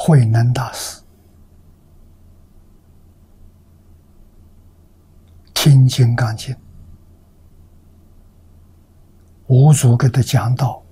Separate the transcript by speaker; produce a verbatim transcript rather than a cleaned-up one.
Speaker 1: 慧能大师听《金刚经》，五祖给他讲道，